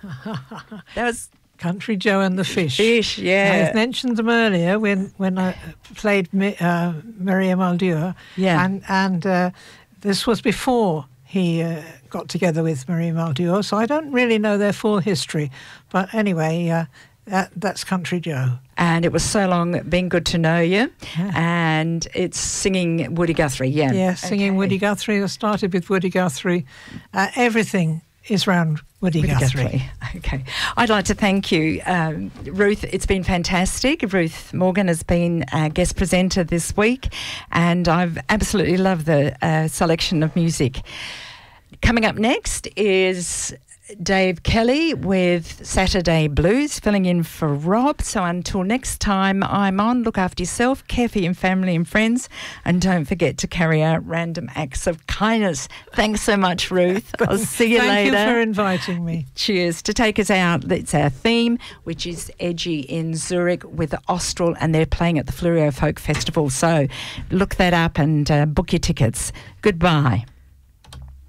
That was Country Joe and the Fish. Fish, yeah. I mentioned them earlier when I played Miriam Aldua. Yeah. And this was before he got together with Miriam Aldua, so I don't really know their full history. But anyway, that's Country Joe. And it was so long, been good to know you. Yeah. And it's singing Woody Guthrie, yeah. Yeah, singing Woody Guthrie. I started with Woody Guthrie. Everything is round Woody Guthrie. Okay. I'd like to thank you, Ruth. It's been fantastic. Ruth Morgan has been a guest presenter this week, and I've absolutely loved the selection of music. Coming up next is Dave Kelly with Saturday Blues, filling in for Rob. So until next time I'm on, look after yourself, care for your family and friends, and don't forget to carry out random acts of kindness. Thanks so much, Ruth. I'll see you later. Thank you for inviting me. Cheers. To take us out, it's our theme, which is Edgy in Zurich with Austral, and they're playing at the Fleurieu Folk Festival. So look that up and book your tickets. Goodbye.